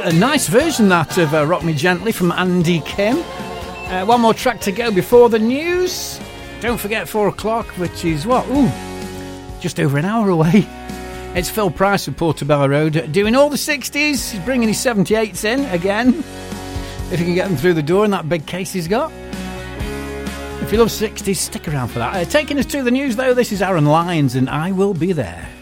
A nice version that of Rock Me Gently from Andy Kim. One more track to go before the news. Don't forget 4 o'clock, which is what? Just over an hour away. It's Phil Price of Portobello Road doing all the 60s. He's bringing his 78s in again. If you can get them through the door in that big case he's got. If you love 60s, stick around for that. Taking us to the news though, this is Aaron Lyons and I Will Be There.